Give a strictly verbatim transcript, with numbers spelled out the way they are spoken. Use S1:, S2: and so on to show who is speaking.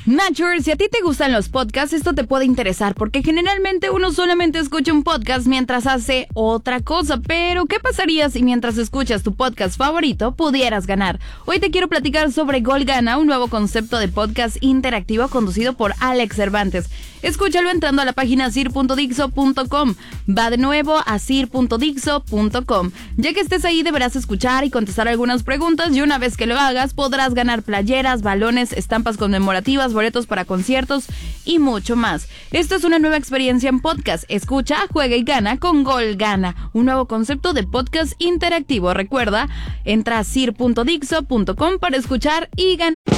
S1: Nature, si a ti te gustan los podcasts, esto te puede interesar porque generalmente uno solamente escucha un podcast mientras hace otra cosa, pero ¿qué pasaría si mientras escuchas tu podcast favorito pudieras ganar? Hoy te quiero platicar sobre Gol Gana, un nuevo concepto de podcast interactivo conducido por Alex Cervantes. Escúchalo entrando a la página sir punto dixo punto com. Va de nuevo a sir punto dixo punto com. Ya que estés ahí deberás escuchar y contestar algunas preguntas y una vez que lo hagas podrás ganar playeras, balones, estampas conmemorativas, boletos para conciertos y mucho más. Esto es una nueva experiencia en podcast. Escucha, juega y gana con Gol Gana, un nuevo concepto de podcast interactivo. Recuerda, entra a sir punto dixo punto com para escuchar y ganar.